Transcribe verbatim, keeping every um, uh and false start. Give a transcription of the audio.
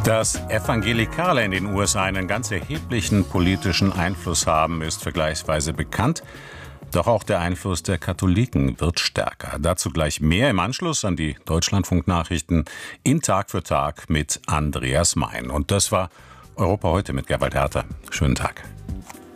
Dass Evangelikale in den U S A einen ganz erheblichen politischen Einfluss haben, ist vergleichsweise bekannt. Doch auch der Einfluss der Katholiken wird stärker. Dazu gleich mehr im Anschluss an die Deutschlandfunk-Nachrichten in Tag für Tag mit Andreas Mein. Und das war Europa heute mit Gerwald Herter. Schönen Tag.